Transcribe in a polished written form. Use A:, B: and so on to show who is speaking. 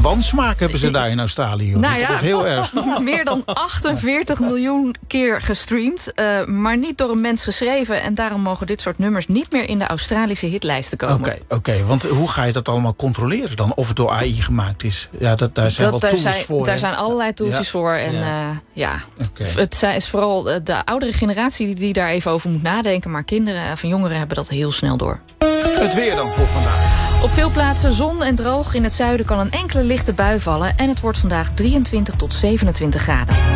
A: wansmaak hebben ze daar in Australië. Dat is toch echt heel erg.
B: Meer dan 48 miljoen keer gestreamd. Maar niet door een mens geschreven. En daarom mogen dit soort nummers niet meer in de Australische hitlijsten komen.
A: Oké, want hoe ga je dat allemaal controleren dan? Of het door AI gemaakt is? Ja, daar zijn wel tools voor.
B: Daar zijn allerlei tooltjes voor. En het is vooral de oudere generatie die daar even over moet nadenken. Maar kinderen van jongeren hebben dat heel snel door.
A: Het weer dan voor vandaag.
B: Op veel plaatsen zon en droog. In het zuiden kan een enkele lichte bui vallen. En het wordt vandaag 23 tot 27 graden.